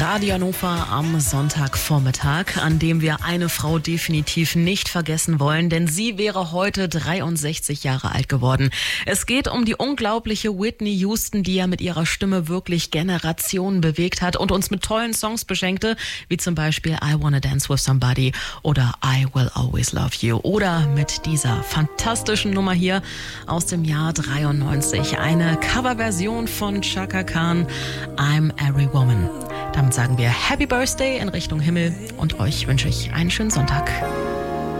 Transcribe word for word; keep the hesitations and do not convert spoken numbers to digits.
Radio Hannover am Sonntagvormittag, an dem wir eine Frau definitiv nicht vergessen wollen, denn sie wäre heute dreiundsechzig Jahre alt geworden. Es geht um die unglaubliche Whitney Houston, die ja mit ihrer Stimme wirklich Generationen bewegt hat und uns mit tollen Songs beschenkte, wie zum Beispiel I Wanna Dance With Somebody oder I Will Always Love You oder mit dieser fantastischen Nummer hier aus dem Jahr dreiundneunzig, eine Coverversion von Chaka Khan, I'm Every Woman. Damit sagen wir Happy Birthday in Richtung Himmel und euch wünsche ich einen schönen Sonntag.